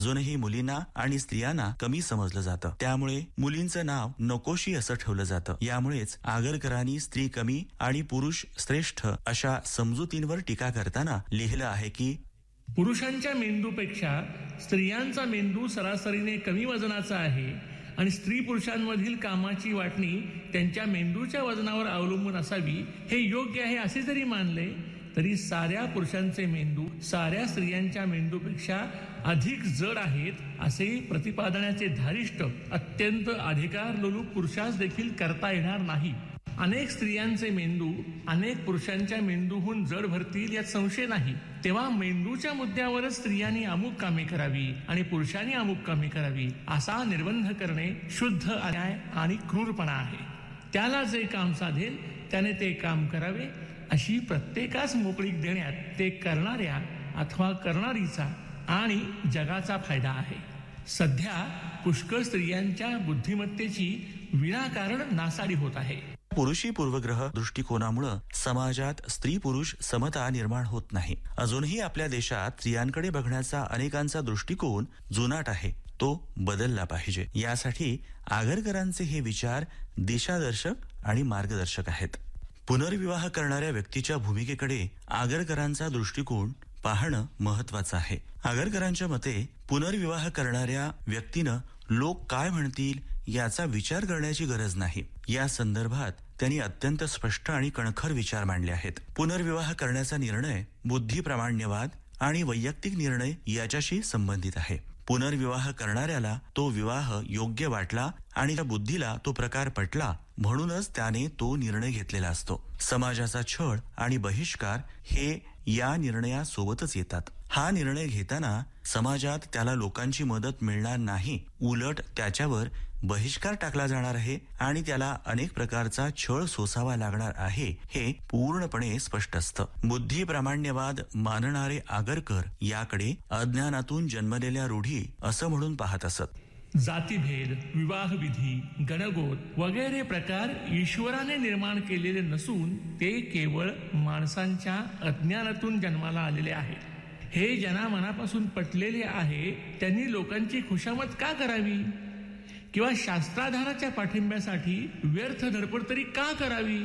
अजूनही मुलींना आणि स्त्रियांना कमी समजलं जातं. त्यामुळे मुलींचं नाव नकोशी असं ठेवलं जातं. यामुळेच आगरकरांनी स्त्री कमी आणि पुरुष श्रेष्ठ अशा समजुतींवर टीका करताना लिहिलं आहे की पुरुषांच्या मेंदूपेक्षा स्त्रियांचा मेंदू सरासरीने कमी वजनाचा आहे आणि स्त्री पुरुषांमधील कामाची वाटणी त्यांच्या मेंदूच्या वजनावर अवलंबून असावी हे योग्य आहे असे जरी मानले तरी साऱ्या पुरुषांचे मेंदू साऱ्या स्त्रियांच्या मेंदूपेक्षा अधिक जड आहेत असे प्रतिपादनाचे धारिष्ट अत्यंत अधिकारलोलूप पुरुषास देखील करता येणार नाही. अनेक स्त्रियांचे मेंदू अनेक पुरुषांच्या मेंदूहून जड भरतील यात संशय नाही. तेव्हा मेंदूच्या मुद्द्यावरच स्त्रियांनी अमुक कामे करावी आणि पुरुषांनी अमुक कामे करावी असा निर्बंध करणे शुद्ध अन्याय आणि क्रूरपणा आहे. त्याला जे काम साधेल त्याने ते काम करावे अशी प्रत्येकास मोकळीक देण्यात ते करणाऱ्या अथवा करणारीचा आणि जगाचा फायदा आहे. सध्या पुष्कळ स्त्रियांच्या बुद्धिमत्तेची विनाकारण नासाडी होत आहे. पुरुषी पूर्वग्रह दृष्टिकोनामुळे समाजात स्त्री पुरुष समता निर्माण होत नाही. अजूनही आपल्या देशात स्त्रियांकडे बघण्याचा अनेकांचा दृष्टिकोन जुनाट आहे. तो बदलला पाहिजे. यासाठी आगरकरांचे हे विचार दिशादर्शक आणि मार्गदर्शक आहेत. पुनर्विवाह करणाऱ्या व्यक्तीच्या भूमिकेकडे आगरकरांचा दृष्टिकोन पाहणं महत्वाचं आहे. आगरकरांच्या मते पुनर्विवाह करणाऱ्या व्यक्तीनं लोक काय म्हणतील याचा विचार करण्याची गरज नाही. या संदर्भात त्यांनी अत्यंत स्पष्ट आणि कणखर विचार मांडले आहेत. पुनर्विवाह करण्याचा निर्णय बुद्धिप्रामाण्यवाद आणि वैयक्तिक निर्णय याच्याशी संबंधित आहे. पुनर्विवाह करणाऱ्याला तो विवाह योग्य वाटला आणि त्या बुद्धीला तो प्रकार पटला म्हणूनच त्याने तो निर्णय घेतलेला असतो. समाजाचा छळ आणि बहिष्कार हे या निर्णयासोबतच येतात. हा निर्णय घेताना समाजात त्याला लोकांची मदत मिळणार नाही, उलट त्याच्यावर बहिष्कार टाकला जाणार आहे आणि त्याला अनेक प्रकारचा छळ सोसावा लागणार आहे हे पूर्णपणे स्पष्ट असतं. बुद्धिप्रामाण्यवाद मानणारे आगरकर याकडे अज्ञानातून जन्मलेल्या रूढी असं म्हणून पाहत असत. जातीभेद, विवाहविधी, गणगोत वगैरे प्रकार ईश्वराने निर्माण केलेले नसून ते केवळ माणसांच्या अज्ञानातून जन्माला आलेले आहेत. हे ज्यांना मनापासून पटलेले आहे त्यांनी लोकांची खुशामत का करावी किंवा शास्त्राधाराच्या पाठिंब्यासाठी व्यर्थ धडपड तरी का करावी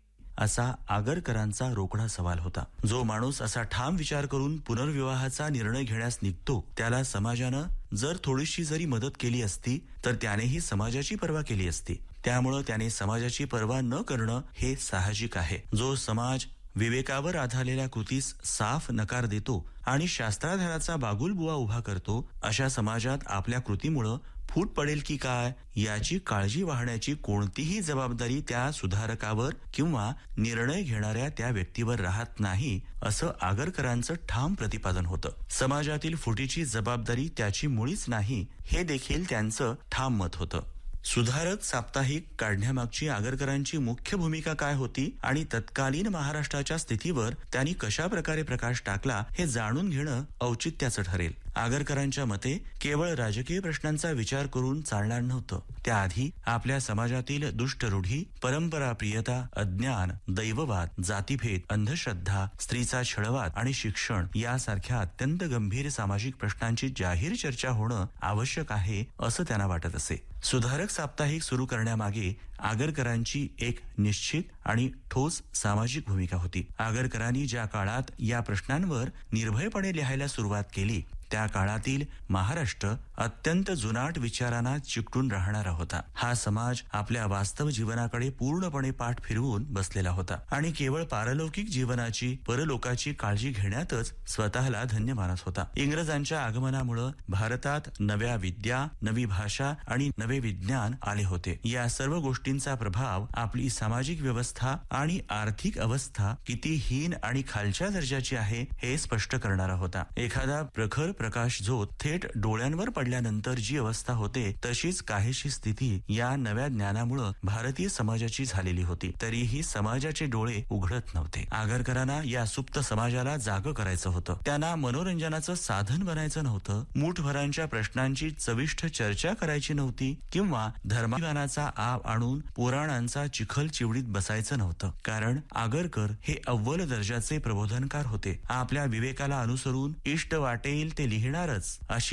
असा आगरकरांचा रोकडा सवाल होता. जो माणूस असा ठाम विचार करून पुनर्विवाहाचा निर्णय घेण्यास निघतो त्याला समाजानं जर थोडीशी जरी मदत केली असती तर त्यानेही समाजाची पर्वा केली असती. त्यामुळं त्याने समाजाची पर्वा न करणं हे साहजिक आहे. जो समाज विवेकावर आधारलेल्या कृतीस साफ नकार देतो आणि शास्त्राधाराचा बागुलबुवा उभा करतो अशा समाजात आपल्या कृतीमुळं फूट पडेल की काय याची काळजी वाहण्याची कोणतीही जबाबदारी त्या सुधारकावर किंवा निर्णय घेणाऱ्या त्या व्यक्तीवर राहत नाही असं आगरकरांचं ठाम प्रतिपादन होतं. समाजातील फुटीची जबाबदारी त्याची मुळीच नाही हे देखील त्यांचं ठाम मत होतं. सुधारक साप्ताहिक काढण्यामागची आगरकरांची मुख्य भूमिका काय होती आणि तत्कालीन महाराष्ट्राच्या स्थितीवर त्यांनी कशा प्रकारे प्रकाश टाकला हे जाणून घेणं औचित्याचं ठरेल. आगरकरांच्या मते केवळ राजकीय प्रश्नांचा विचार करून चालणार नव्हतं. त्याआधी आपल्या समाजातील दुष्ट रूढी, परंपरा प्रियता, अज्ञान, दैववाद, जातीभेद, अंधश्रद्धा, स्त्रीचा छळवाद आणि शिक्षण यासारख्या अत्यंत गंभीर सामाजिक प्रश्नांची जाहीर चर्चा होणं आवश्यक आहे असं त्यांना वाटत असे. सुधारक साप्ताहिक सुरू करण्यामागे आगरकरांची एक निश्चित आणि ठोस सामाजिक भूमिका होती. आगरकरांनी ज्या काळात या प्रश्नांवर निर्भयपणे लिहायला सुरुवात केली त्या काळातील महाराष्ट्र अत्यंत जुनाट विचारांना चिकटून राहणारा होता. हा समाज आपल्या वास्तव जीवनाकडे पूर्णपणे पाठ फिरवून बसलेला होता आणि केवळ पारलौकिक जीवनाची परलोकाची काळजी घेण्यातच स्वतःला धन्य मानत होता. इंग्रजांच्या आगमनामुळे भारतात नव्या विद्या, नवी भाषा आणि नवे विज्ञान आले होते. या सर्व गोष्टींचा प्रभाव आपली सामाजिक व्यवस्था आणि आर्थिक अवस्था किती हीन आणि खालच्या दर्जाची आहे हे स्पष्ट करणारा होता. एखादा प्रखर प्रकाश झोत थेट डोळ्यांवर पडल्यानंतर जी अवस्था होते तशीच काहीशी स्थिती या नव्या ज्ञानामुळे भारतीय समाजाची झालेली होती. तरीही समाजाचे डोळे उघडत नव्हते. आगरकरांना या सुप्त समाजाला जाग करायचं होतं. त्यांना मनोरंजनाचं साधन बनायचं नव्हतं. मूठभरांच्या प्रश्नांची चविष्ट चर्चा करायची नव्हती किंवा धर्माभिमानाचा आव आणून पुराणांचा चिखल चिवडीत बसायचं नव्हतं. कारण आगरकर हे अव्वल दर्जाचे प्रबोधनकार होते. आपल्या विवेकाला अनुसरून इष्ट वाटेल ते लिहिणारच अशी